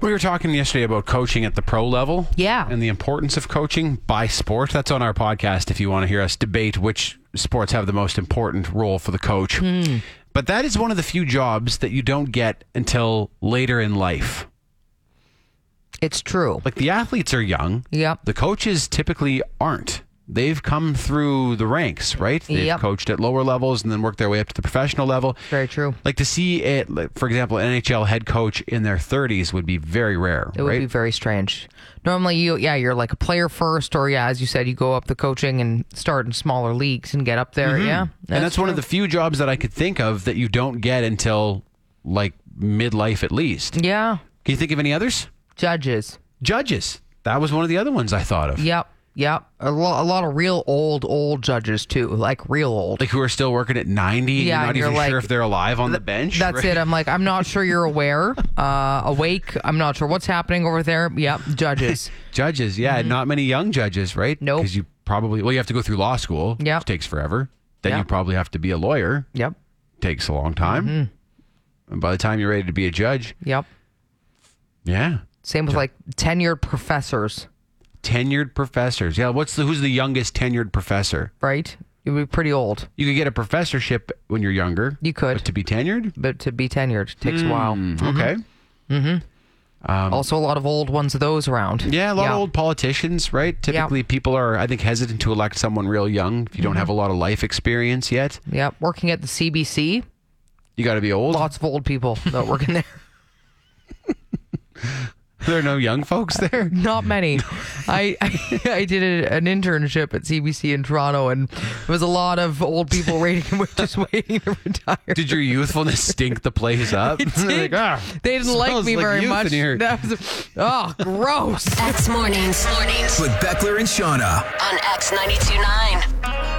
We were talking yesterday about coaching at the pro level. Yeah. And the importance of coaching by sport. That's on our podcast if you want to hear us debate which sports have the most important role for the coach. But that is one of the few jobs that you don't get until later in life. It's true. Like the athletes are young. Yep. The coaches typically aren't. They've come through the ranks, right? They've Yep. coached at lower levels and then worked their way up to the professional level. Very true. Like to see it, like, for example, an NHL head coach in their 30s would be very rare, It would right? be very strange. Normally, you're like a player first, or as you said, you go up the coaching and start in smaller leagues and get up there. Yeah, and that's one of the few jobs that I could think of that you don't get until like midlife at least. Yeah, Can you think of any others? judges. Judges. That was one of the other ones I thought of. Yep. A lot of real old judges too, like real old. Like who are still working at 90 and Yeah, you're not and you're even like, sure if they're alive on the bench. That's right? it. I'm like, I'm not sure you're awake. I'm not sure what's happening over there. Yep, judges. Judges, yeah. Not many young judges, right? Nope. Because you probably, you have to go through law school. Yep. Which takes forever. Then Yep. you probably have to be a lawyer. Yep, Takes a long time. And by the time you're ready to be a judge, yep. yeah. Same with like tenured professors, Tenured professors. Yeah, who's the youngest tenured professor? right? You'd be pretty old. You could get a professorship when you're younger. You could. But to be tenured? But to be tenured takes a while. Okay. Also, a lot of old ones of those around. Yeah, a lot of old politicians, right? Typically, people are, I think, hesitant to elect someone real young if you don't have a lot of life experience yet. Yep. Working at the CBC, You got to be old. lots of old people that work in there. There are no young folks there. Not many. I did an internship at CBC in Toronto, and there was a lot of old people just waiting to retire. Did your youthfulness stink the place up? It did. Like, They didn't like smells me like very youth much. in here. That was, gross. X Mornings. With Beckler and Shauna. On X 92.9.